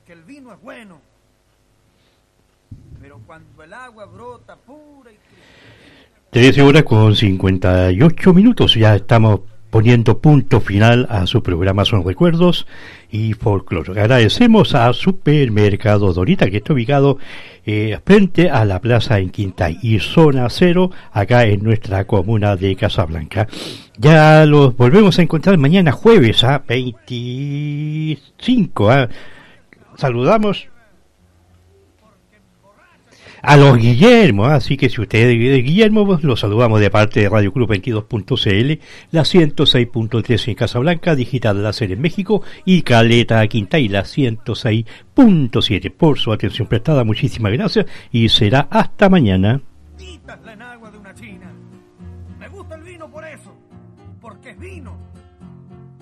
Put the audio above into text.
porque el vino es bueno. Pero cuando el agua brota pura y cristalina... 13 horas con 58 minutos, ya estamos poniendo punto final a su programa Son Recuerdos y Folclore. Agradecemos a Supermercado Dorita, que está ubicado frente a la plaza en Quintay y zona cero, acá en nuestra comuna de Casablanca. Ya los volvemos a encontrar mañana jueves a 25. Saludamos a los Guillermo, así que si usted es Guillermo, pues lo saludamos de parte de Radio Club 22.cl, la 106.3 en Casablanca, Digital Láser en México y Caleta Quintay, la 106.7. Por su atención prestada, muchísimas gracias y será hasta mañana. La enagua de una china. Me gusta el vino por eso, porque es vino.